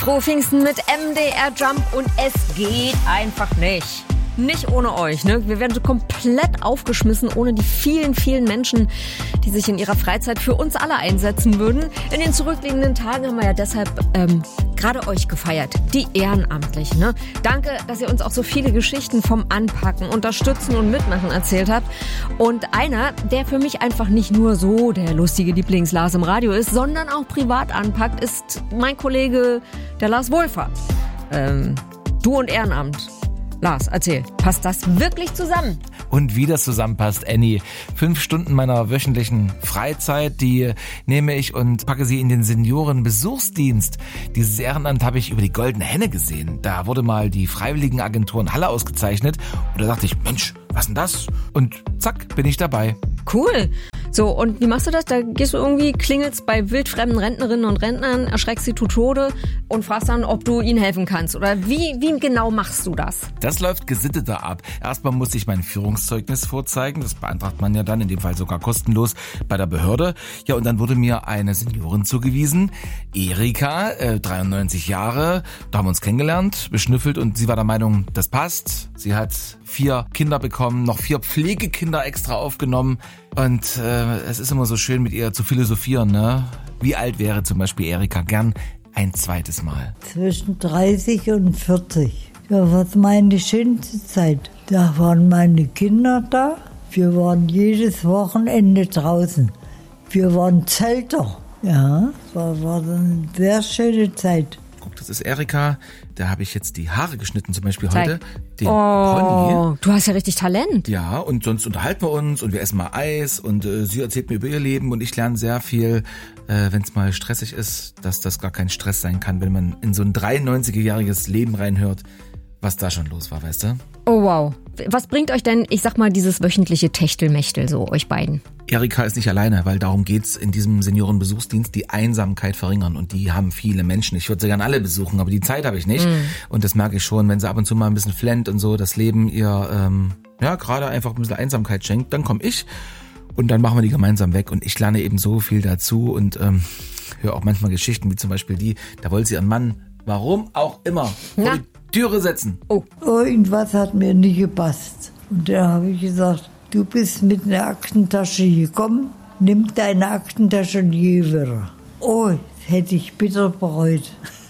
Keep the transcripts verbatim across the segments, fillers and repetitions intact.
Frohe Pfingsten mit M D R Jump und es geht einfach nicht. Nicht ohne euch, ne? Wir werden so komplett aufgeschmissen ohne die vielen, vielen Menschen, die sich in ihrer Freizeit für uns alle einsetzen würden. In den zurückliegenden Tagen haben wir ja deshalb ähm, gerade euch gefeiert, die Ehrenamtlichen, ne? Danke, dass ihr uns auch so viele Geschichten vom Anpacken, Unterstützen und Mitmachen erzählt habt. Und einer, der für mich einfach nicht nur so der lustige Lieblings-Lars im Radio ist, sondern auch privat anpackt, ist mein Kollege, der Lars Wohlfahrt. Ähm, du und Ehrenamt. Lars, erzähl, passt das wirklich zusammen? Und wie das zusammenpasst, Annie. Fünf Stunden meiner wöchentlichen Freizeit, die nehme ich und packe sie in den Seniorenbesuchsdienst. Dieses Ehrenamt habe ich über die Goldene Henne gesehen. Da wurde mal die Freiwilligenagentur in Halle ausgezeichnet. Und da dachte ich, Mensch, was denn das? Und zack, bin ich dabei. Cool. So, und wie machst du das? Da gehst du irgendwie, klingelst bei wildfremden Rentnerinnen und Rentnern, erschreckst sie zu Tode und fragst dann, ob du ihnen helfen kannst. Oder wie, wie genau machst du das? Das läuft gesitteter ab. Erstmal muss ich mein Führungszeugnis vorzeigen. Das beantragt man ja dann, in dem Fall sogar kostenlos, bei der Behörde. Ja, und dann wurde mir eine Seniorin zugewiesen. Erika, äh, dreiundneunzig Jahre. Da haben wir uns kennengelernt, beschnüffelt und sie war der Meinung, das passt. Sie hat vier Kinder bekommen, noch vier Pflegekinder extra aufgenommen. Und äh, es ist immer so schön, mit ihr zu philosophieren, ne? Wie alt wäre zum Beispiel Erika gern ein zweites Mal? Zwischen dreißig und vierzig. Das war meine schönste Zeit. Da waren meine Kinder da. Wir waren jedes Wochenende draußen. Wir waren Zelter. Ja, das war, war eine sehr schöne Zeit. Guck, das ist Erika. Da habe ich jetzt die Haare geschnitten, zum Beispiel Zeig. heute. Den oh, Pony. Du hast ja richtig Talent. Ja, und sonst unterhalten wir uns und wir essen mal Eis und äh, sie erzählt mir über ihr Leben und ich lerne sehr viel, äh, wenn es mal stressig ist, dass das gar kein Stress sein kann, wenn man in so ein dreiundneunzigjähriges Leben reinhört, was da schon los war, weißt du? Oh wow. Was bringt euch denn, ich sag mal, dieses wöchentliche Techtelmechtel so, euch beiden? Erika ist nicht alleine, weil darum geht's in diesem Seniorenbesuchsdienst, die Einsamkeit verringern und die haben viele Menschen. Ich würde sie gerne alle besuchen, aber die Zeit habe ich nicht. Mm. Und das merke ich schon, wenn sie ab und zu mal ein bisschen flennt und so das Leben ihr, ähm, ja, gerade einfach ein bisschen Einsamkeit schenkt, dann komme ich und dann machen wir die gemeinsam weg und ich lerne eben so viel dazu und ähm, höre auch manchmal Geschichten, wie zum Beispiel die, da wollte sie ihren Mann, warum auch immer, vor die Türe setzen. Oh. Irgendwas hat mir nicht gepasst. Und da habe ich gesagt, du bist mit einer Aktentasche gekommen, nimm deine Aktentasche und geh wieder. Oh, das hätte ich bitter bereut.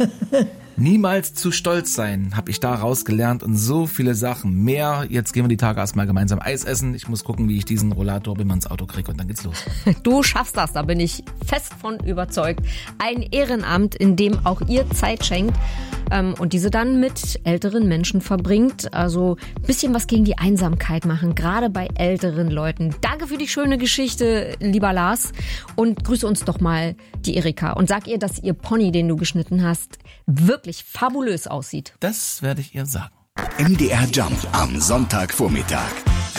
Niemals zu stolz sein, habe ich da rausgelernt und so viele Sachen mehr. Jetzt gehen wir die Tage erstmal gemeinsam Eis essen. Ich muss gucken, wie ich diesen Rollator bei mir ins Auto kriege und dann geht's los. Du schaffst das, da bin ich fest von überzeugt. Ein Ehrenamt, in dem auch ihr Zeit schenkt ähm, und diese dann mit älteren Menschen verbringt. Also ein bisschen was gegen die Einsamkeit machen, gerade bei älteren Leuten. Danke für die schöne Geschichte, lieber Lars. Und grüße uns doch mal die Erika und sag ihr, dass ihr Pony, den du geschnitten hast, wirklich fabulös aussieht. Das werde ich ihr sagen. M D R Jump am Sonntagvormittag.